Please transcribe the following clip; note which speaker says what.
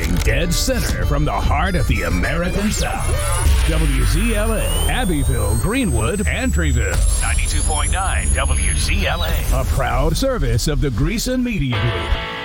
Speaker 1: Broadcasting dead center from the heart of the American South. WZLA, Abbeville, Greenwood, Entryville. 92.9 WZLA. A proud service of the Greason Media Group.